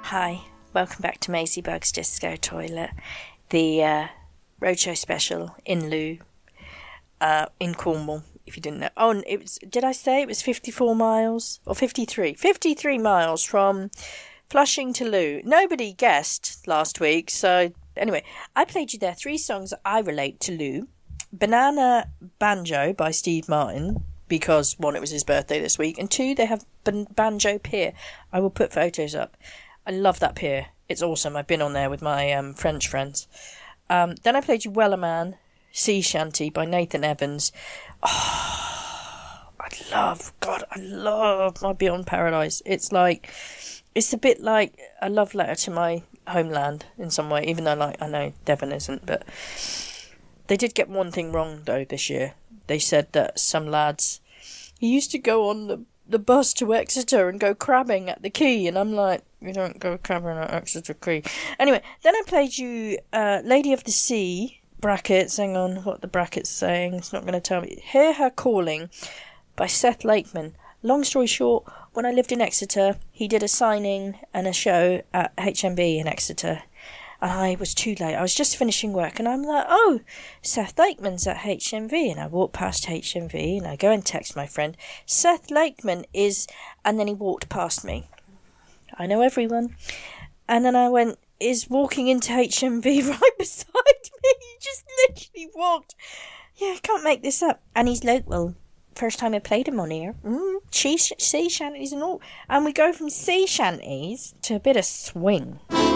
Hi, welcome back to Maisie Bug's Disco Toilet, the roadshow special in Looe, in Cornwall, if you didn't know. Oh, and it was, did I say it was 54 miles? Or 53? 53 miles from Flushing to Looe. Nobody guessed last week, so anyway, I played you there 3 songs that I relate to Looe. Banana Banjo by Steve Martin, because 1, it was his birthday this week, and 2, they have Banjo Pier. I will put photos up. I love that pier. It's awesome. I've been on there with my French friends. Then I played you Wellerman Sea Shanty by Nathan Evans. Oh, I love my Beyond Paradise. It's a bit like a love letter to my homeland in some way, even though I know Devon isn't, but they did get one thing wrong though this year. They said that some lads, he used to go on the bus to Exeter and go crabbing at the quay, and I'm like, you don't go crabbing at Exeter Quay. Anyway, then I played you Lady of the Sea, brackets, hang on, what the brackets saying, it's not going to tell me. Hear Her Calling by Seth Lakeman. Long story short, when I lived in Exeter, he did a signing and a show at HMV in Exeter, and I was too late. I was just finishing work, and I'm like, oh, Seth Lakeman's at HMV. And I walked past HMV, and I go and text my friend, Seth Lakeman is... And then he walked past me. I know everyone. And then I went, is walking into HMV right beside me. He just literally walked. Yeah, I can't make this up. And he's local. First time I played him on here. Sea shanties and all. And we go from sea shanties to a bit of swing.